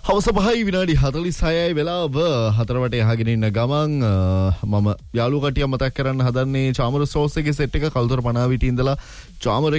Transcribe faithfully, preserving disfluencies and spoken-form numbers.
හවස පහයි විනාඩි හතළිස් හයයි වෙලාව හතර වටේ අහගෙන ඉන්න ගමන් මම යාළුවෝ කටියක් මතක් කරන්න හදන්නේ චාමර සෝස් එකේ සෙට් එක කල්තොර පනාවිටි ඉඳලා චාමර